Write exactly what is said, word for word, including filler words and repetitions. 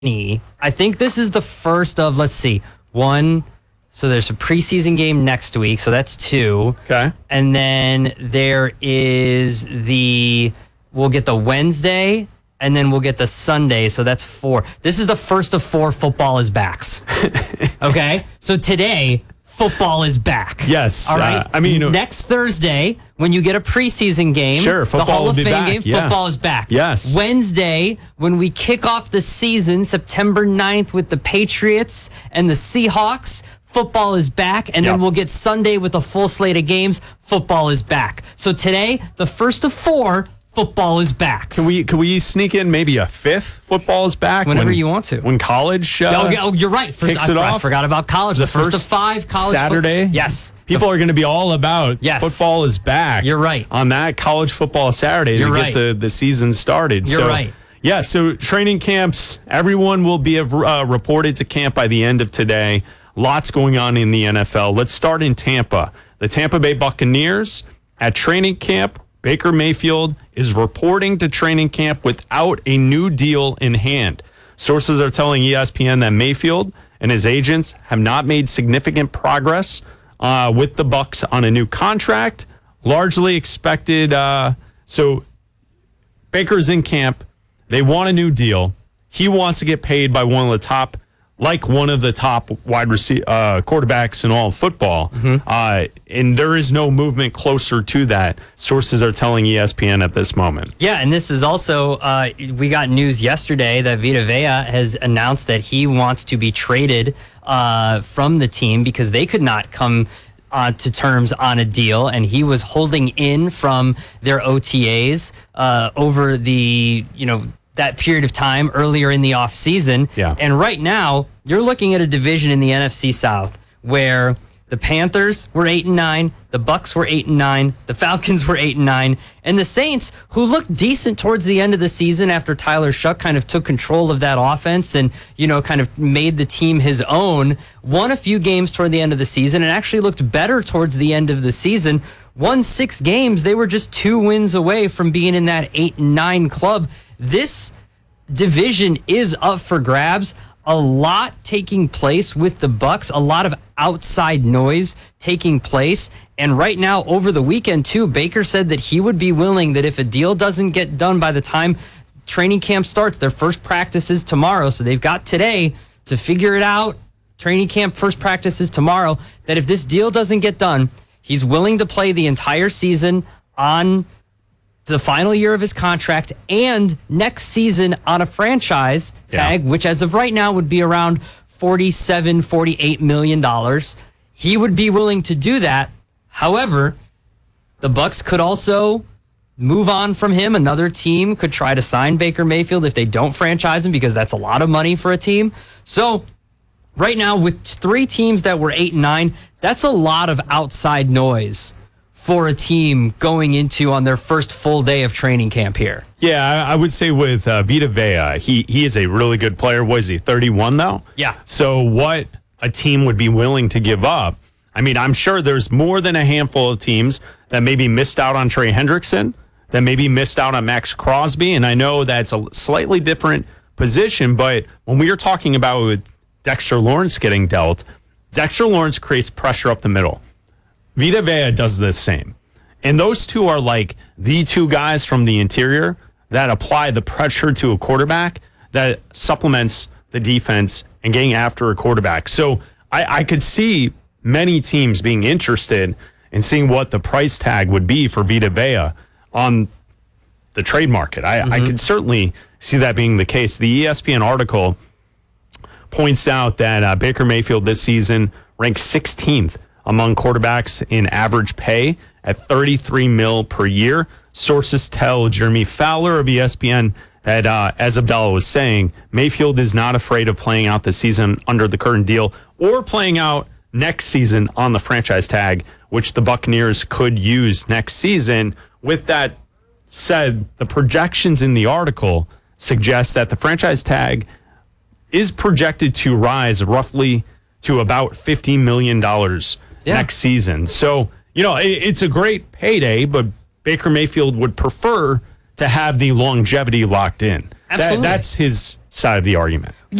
I think this is the first of, let's see, one. So there's a preseason game next week, so that's two. Okay. And then there is the, we'll get the Wednesday, and then we'll get the Sunday, so that's four. This is the first of four football is backs. Okay? So today, football is back. Yes. All right? Uh, I mean, next Thursday, when you get a preseason game, sure, the Hall of Fame back. game, yeah. football is back. Yes. Wednesday, when we kick off the season, September ninth, with the Patriots and the Seahawks, football is back. And yep. then we'll get Sunday with a full slate of games. Football is back. So today, the first of four, football is back. Can we can we sneak in maybe a fifth? Football is back whenever when, you want to. When college, uh, oh, oh, you're right. First, kicks I, it I off. forgot about college. The, the first, first of five college Saturday. Fo- yes, people the, are going to be all about. Yes. Football is back. You're right. On that college football Saturday you're to right. get the the season started. You're so, right. Yeah. So training camps. Everyone will be uh, reported to camp by the end of today. Lots going on in the N F L. Let's start in Tampa. The Tampa Bay Buccaneers at training camp. Baker Mayfield is reporting to training camp without a new deal in hand. Sources are telling E S P N that Mayfield and his agents have not made significant progress uh, with the Bucs on a new contract. Largely expected. Uh, so Baker's in camp. They want a new deal. He wants to get paid by one of the top, like one of the top wide receiver uh, quarterbacks in all of football. Mm-hmm. Uh, and there is no movement closer to that. Sources are telling E S P N at this moment. Yeah, and this is also, uh, we got news yesterday that Vita Vea has announced that he wants to be traded uh, from the team because they could not come uh, to terms on a deal, and he was holding in from their O T As uh, over the, you know, that period of time earlier in the offseason. Yeah. And right now, you're looking at a division in the N F C South where the Panthers were eight and nine, the Bucs were eight and nine, the Falcons were eight and nine, and the Saints, who looked decent towards the end of the season after Tyler Shuck kind of took control of that offense and, you know, kind of made the team his own, won a few games toward the end of the season and actually looked better towards the end of the season. Won six games. They were just two wins away from being in that eight and nine club. This division is up for grabs. A lot taking place with the Bucs, a lot of outside noise taking place. And right now, over the weekend, too, Baker said that he would be willing that if a deal doesn't get done by the time training camp starts, their first practice is tomorrow. So they've got today to figure it out. Training camp first practice is tomorrow. That if this deal doesn't get done, he's willing to play the entire season on the final year of his contract and next season on a franchise tag, yeah. which as of right now would be around forty-seven, forty-eight million dollars. He would be willing to do that. However, the Bucs could also move on from him. Another team could try to sign Baker Mayfield if they don't franchise him, because that's a lot of money for a team. So right now, with three teams that were eight and nine, that's a lot of outside noise for a team going into on their first full day of training camp here. Yeah, I would say with uh, Vita Vea, he he is a really good player. What is he, thirty-one though? Yeah. So what a team would be willing to give up? I mean, I'm sure there's more than a handful of teams that maybe missed out on Trey Hendrickson, that maybe missed out on Max Crosby, and I know that's a slightly different position, but when we are talking about with Dexter Lawrence getting dealt, Dexter Lawrence creates pressure up the middle. Vita Vea does the same. And those two are like the two guys from the interior that apply the pressure to a quarterback that supplements the defense and getting after a quarterback. So I, I could see many teams being interested in seeing what the price tag would be for Vita Vea on the trade market. I, mm-hmm. I could certainly see that being the case. The E S P N article points out that uh, Baker Mayfield this season ranked sixteenth among quarterbacks in average pay at thirty-three mil per year. Sources tell Jeremy Fowler of E S P N that, uh, as Abdallah was saying, Mayfield is not afraid of playing out the season under the current deal or playing out next season on the franchise tag, which the Buccaneers could use next season. With that said, the projections in the article suggest that the franchise tag is projected to rise roughly to about fifty million dollars yeah. next season. So, you know, it, it's a great payday, but Baker Mayfield would prefer to have the longevity locked in. Absolutely. That, that's his side of the argument.